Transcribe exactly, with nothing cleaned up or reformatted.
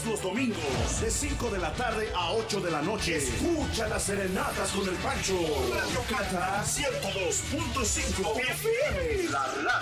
Todos los domingos, de cinco de la tarde a ocho de la noche. Escucha las serenatas con el Pancho. Radio Cata ciento dos punto cinco F M. La radio